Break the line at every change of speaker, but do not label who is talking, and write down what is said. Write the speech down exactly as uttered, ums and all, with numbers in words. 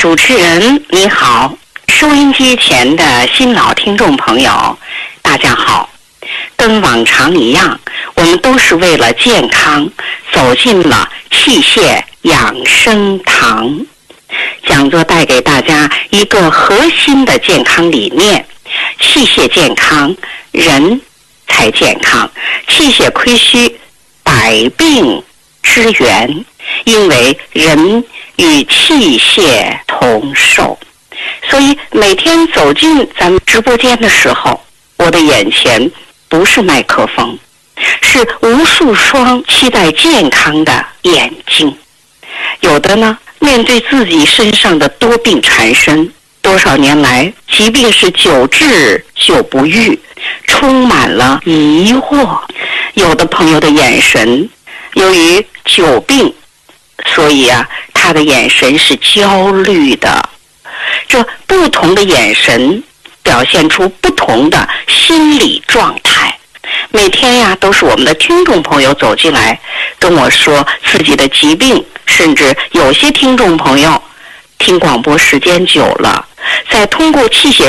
主持人你好，收音机前的新老听众朋友大家好。跟往常一样，我们都是为了健康走进了器械养生堂。讲座带给大家一个核心的健康理念：器械健康，人才健康。器械亏虚，百病之源，因为人与器械同寿。所以每天走进咱们直播间的时候，我的眼前不是麦克风，是无数双期待健康的眼睛。有的呢，面对自己身上的多病缠身，多少年来疾病是久治久不愈，充满了疑惑。有的朋友的眼神，由于久病，所以啊，他的眼神是焦虑的。这不同的眼神表现出不同的心理状态。每天呀，都是我们的听众朋友走进来跟我说自己的疾病，甚至有些听众朋友听广播时间久了，在通过器械